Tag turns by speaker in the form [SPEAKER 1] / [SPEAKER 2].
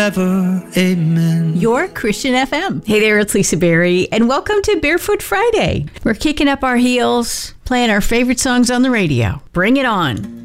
[SPEAKER 1] Ever, amen.
[SPEAKER 2] Your Christian FM. Hey there, it's Lisa Berry, and welcome to Barefoot Friday. We're kicking up our heels, playing our favorite songs on the radio. Bring it on.